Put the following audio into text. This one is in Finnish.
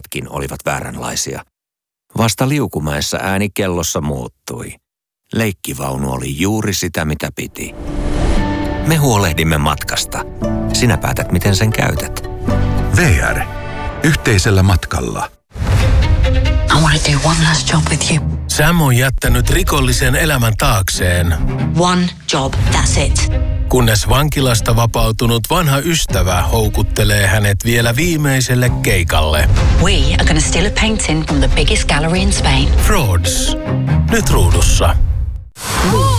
ajatkin olivat vääränlaisia. Vasta Liukumäessä ääni kellossa muuttui. Leikkivaunu oli juuri sitä, mitä piti. Me huolehdimme matkasta. Sinä päätät, miten sen käytät. VR. Yhteisellä matkalla. I want to do one last job with you. Sam on jättänyt rikollisen elämän taakseen. One job, that's it. Kunnes vankilasta vapautunut vanha ystävä houkuttelee hänet vielä viimeiselle keikalle. We are going to steal a painting from the biggest gallery in Spain. Frauds. Nyt ruudussa.